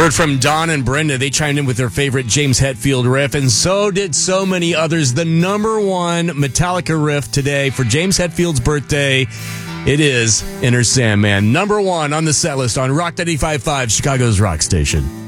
Heard from Don and Brenda. They chimed in with their favorite James Hetfield riff, and so did so many others. The number one Metallica riff today for James Hetfield's birthday, it is Enter Sandman. Number one on the set list on Rock 95.5, Chicago's rock station.